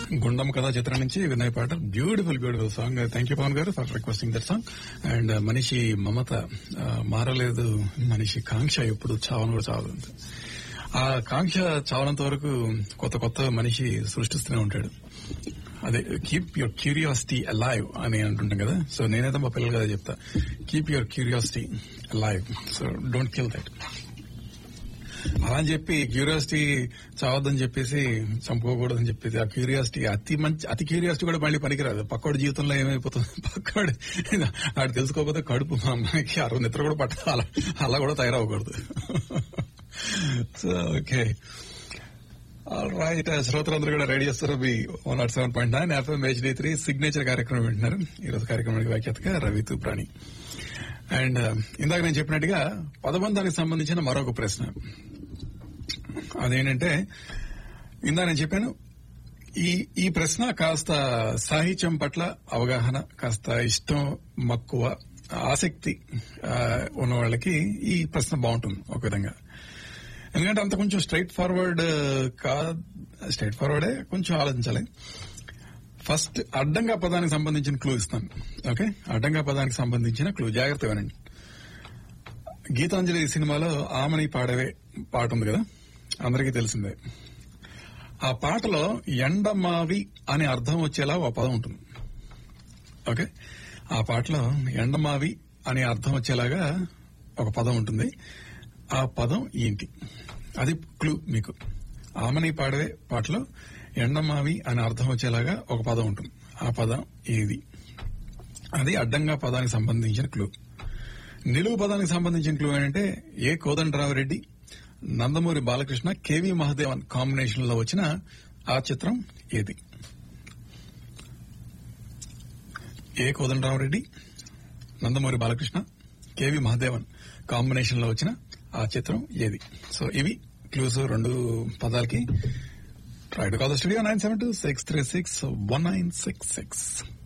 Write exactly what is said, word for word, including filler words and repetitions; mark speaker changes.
Speaker 1: గుండం కథా చిత్రం నుంచి వినయ్ పాట. Beautiful beautiful song. Thank you Pawan గారు for requesting that song. And మనిషి మమత ఆ, మారలేదు, మనిషి కాంక్ష ఎప్పుడు చావను కూడా చావదు. ఆ కాంక్ష చావనంత వరకు కొత్త కొత్త మనిషి సృష్టిస్తూనే ఉంటాడు. అదే కీప్ యువర్ క్యూరియాసిటీ అలైవ్ అని అంటుంటాం కదా. సో నేనైతే మా పిల్లలు కదా చెప్తా, keep your curiosity alive, so don't kill that. అలా అని చెప్పి క్యూరియాసిటీ చావద్దని చెప్పేసి చంపుకోకూడదని చెప్పేసి ఆ క్యూరియాసిటీ అతి మంచి అతి క్యూరియాసిటీ కూడా మళ్ళీ పనికిరాదు. పక్కోడి జీవితంలో ఏమైపోతుంది, పక్కోడి ఆడు తెలుసుకోకపోతే కడుపు మా అమ్మాయికి అరవై నిద్ర కూడా పట్టదు. అలా అలా కూడా తయారవ్వకూడదు. So okay right. శ్రోతలందరూ కూడా రెడీ చేస్తారు. మీ one not seven point nine FM HD three signature కార్యక్రమం వింటున్నారు. ఈరోజు కార్యక్రమానికి వ్యాఖ్యాతగా రవి తూప్రాణి. అండ్ ఇందాక నేను చెప్పినట్టుగా పదబంధానికి సంబంధించిన మరొక ప్రశ్న అదేంటంటే, ఇందాక నేను చెప్పాను ఈ ఈ ప్రశ్న కాస్త సాహిత్యం పట్ల అవగాహన, కాస్త ఇష్టం, మక్కువ, ఆసక్తి ఉన్న వాళ్ళకి ఈ ప్రశ్న బాగుంటుంది ఒక విధంగా. ఎందుకంటే అంత కొంచెం స్ట్రైట్ ఫార్వర్డ్ కా స్ట్రైట్ ఫార్వర్డే, కొంచెం ఆలోచించాలి. ఫస్ట్ అడ్డంగా పదానికి సంబంధించిన క్లూ ఇస్తాను. ఓకే, అడ్డంగా పదానికి సంబంధించిన క్లూ జాగ్రత్త వినండి. గీతాంజలి సినిమాలో ఆమని పాడవే పాట ఉంది కదా, అందరికీ తెలిసిందే. ఆ పాటలో ఎండమావి అనే అర్థం వచ్చేలా ఒక పదం ఉంటుంది. ఓకే, ఆ పాటలో ఎండమావి అనే అర్థం వచ్చేలాగా ఒక పదం ఉంటుంది. ఆ పదం ఏంటి? అది క్లూ మీకు. ఆమని పాడవే పాటలో ఎండమావి అనే అర్థం వచ్చేలాగా ఒక పదం ఉంటుంది. ఆ పదం ఏది? అది అడ్డంగా పదానికి సంబంధించిన క్లూ. నిలువు పదానికి సంబంధించిన క్లూ ఏంటంటే, ఏ కోదండరామరెడ్డి, నందమూరి బాలకృష్ణ, కేవీ మహాదేవన్ కాంబినేషన్ లో వచ్చిన ఆ చిత్రం ఏది? ఏ కోదండరామరెడ్డి, నందమూరి బాలకృష్ణ, కేవీ మహాదేవన్ కాంబినేషన్ లో వచ్చిన ఆ చిత్రం ఏది? సో ఇవి క్లూస్ రెండు పదాలకి. Try to call the studio nine seven two, six three six, one nine six six.